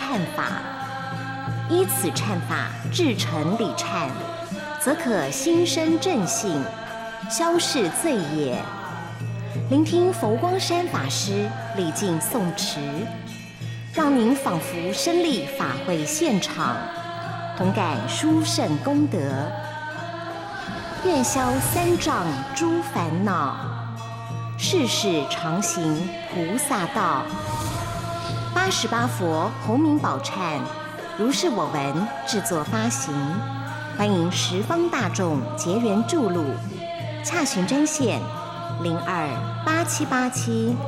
忏法，依此忏法至诚礼忏，则可心生正信，消逝罪业。聆听佛光山法师礼敬诵持，让您仿佛身历法会现场，同感殊胜功德，愿消三障诸烦恼，世世常行菩萨道。88佛洪名宝忏，如是我闻制作发行，欢迎十方大众结缘注录，洽询专线028787